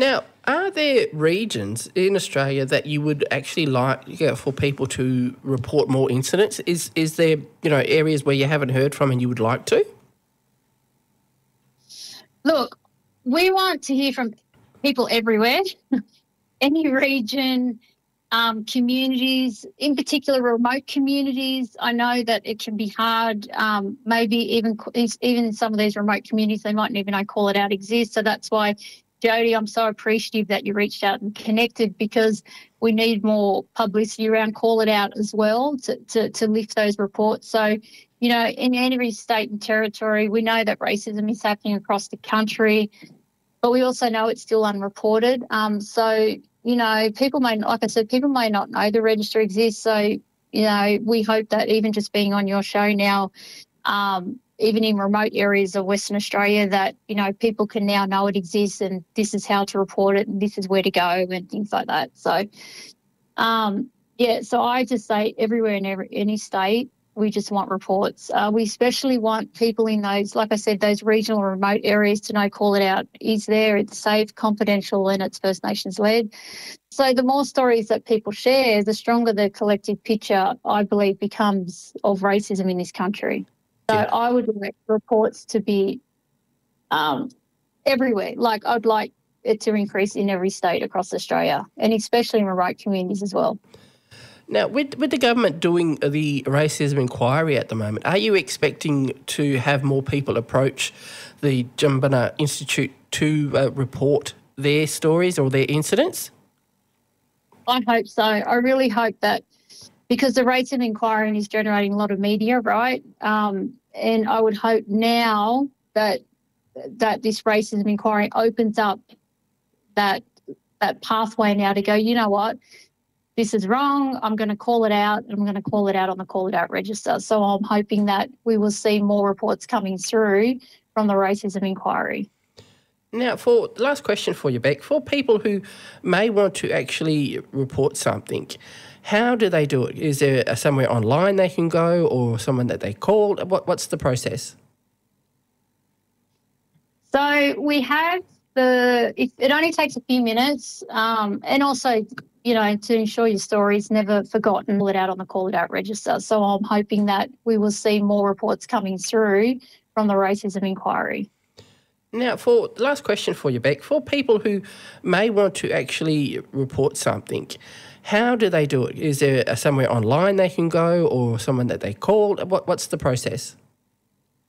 Now, are there regions in Australia that you would actually like for people to report more incidents? Is there, areas where you haven't heard from and you would like to? Look, we want to hear from people everywhere, any region, communities, in particular remote communities. I know that it can be hard, maybe even in some of these remote communities, they mightn't even know Call It Out exists. So that's why, Jody, I'm so appreciative that you reached out and connected, because we need more publicity around Call It Out as well to lift those reports. So, in every state and territory, we know that racism is happening across the country, but we also know it's still unreported. So, people may not know the register exists. So, we hope that even just being on your show now, even in remote areas of Western Australia, that, people can now know it exists and this is how to report it and this is where to go and things like that. So, so I just say everywhere in any state, we just want reports. We especially want people in those, like I said, those regional or remote areas to know Call It Out is there. It's safe, confidential, and it's First Nations led. So the more stories that people share, the stronger the collective picture, I believe, becomes of racism in this country. So I would like reports to be everywhere. Like, I'd like it to increase in every state across Australia, and especially in remote communities as well. Now, with the government doing the racism inquiry at the moment, are you expecting to have more people approach the Jumbunna Institute to report their stories or their incidents? I hope so. I really hope that, because the racism inquiry is generating a lot of media, right? And I would hope now that this racism inquiry opens up that pathway now to go, you know what? This is wrong, I'm going to call it out, and I'm going to call it out on the Call It Out register. So I'm hoping that we will see more reports coming through from the racism inquiry. Now, for the last question for you, Beck, for people who may want to actually report something, how do they do it? Is there somewhere online they can go, or someone that they call? What's the process? So we have it only takes a few minutes, and also, to ensure your story is never forgotten, Call It Out on the Call It Out register. So I'm hoping that we will see more reports coming through from the racism inquiry. Now, for the last question for you, Beck, for people who may want to actually report something, how do they do it? Is there somewhere online they can go, or someone that they call? What's the process?